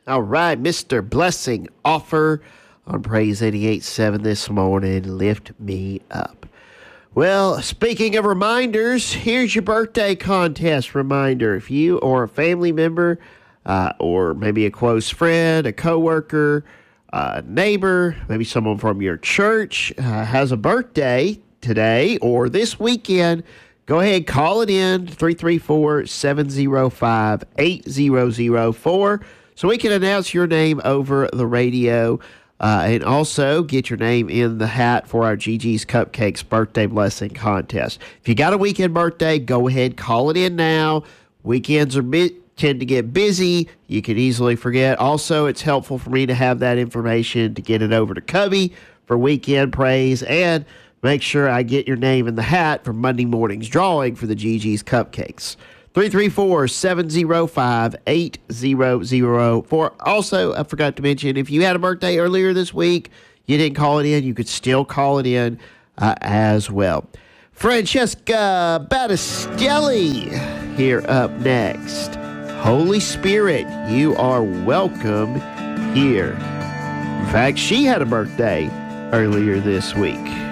All right, Mr. Blessing Offer on Praise 88.7 this morning. Lift me up. Well, speaking of reminders, here's your birthday contest reminder. If you or a family member or maybe a close friend, a coworker, a neighbor, maybe someone from your church has a birthday today or this weekend, go ahead, call it in, 334-705-8004, so we can announce your name over the radio and also get your name in the hat for our Gigi's Cupcakes birthday blessing contest. If you got a weekend birthday, go ahead, call it in now. Weekends tend to get busy. You can easily forget. Also, it's helpful for me to have that information to get it over to Cubby for weekend praise and make sure I get your name in the hat for Monday morning's drawing for the Gigi's Cupcakes. 334-705-8004. Also, I forgot to mention, if you had a birthday earlier this week, you didn't call it in, you could still call it in as well. Francesca Battistelli here up next. Holy Spirit, you are welcome here. In fact, she had a birthday earlier this week.